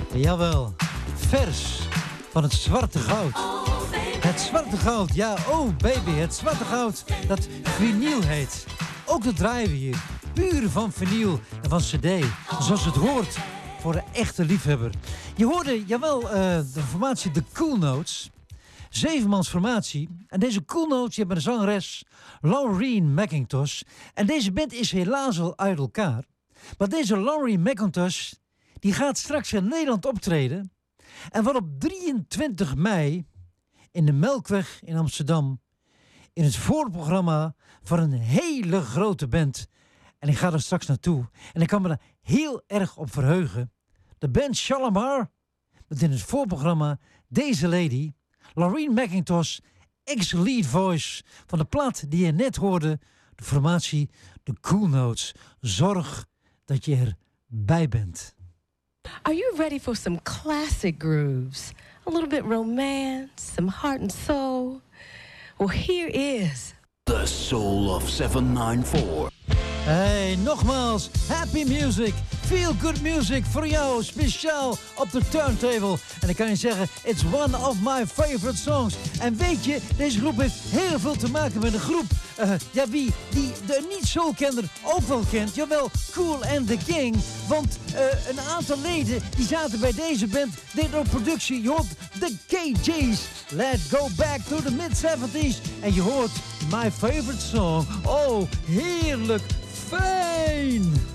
Jawel, vers van het zwarte goud. Het zwarte goud, ja, oh baby, het zwarte goud dat vinyl heet. Ook dat draaien we hier, puur van vinyl en van cd, zoals het hoort voor de echte liefhebber. Je hoorde, jawel, de formatie The Cool Notes, 7-mans formatie. En deze Cool Notes, je hebt een zangeres, Laureen McIntosh. En deze band is helaas al uit elkaar. Maar deze Laureen McIntosh, die gaat straks in Nederland optreden. En wat op 23 mei in de Melkweg in Amsterdam, in het voorprogramma van een hele grote band. En ik ga er straks naartoe. En ik kan me daar heel erg op verheugen. De band Shalamar, met in het voorprogramma deze lady, Laureen McIntosh, ex-lead voice van de plaat die je net hoorde, de formatie The Cool Notes. Zorg dat je erbij bent. Are you ready for some classic grooves? A little bit romance, some heart and soul? Well, here is The Soul of 794. Hey, nogmaals, happy music, feel good music voor jou, speciaal op de turntable. En ik kan je zeggen, it's one of my favorite songs. En weet je, deze groep heeft heel veel te maken met een groep, wie die de niet-soulkenner ook wel kent. Jawel, Kool and the Gang. Want een aantal leden die zaten bij deze band, deden ook productie. Je hoort de KJ's, Let's Go Back to the Mid-70s. En je hoort my favorite song. Oh, heerlijk. Fijn!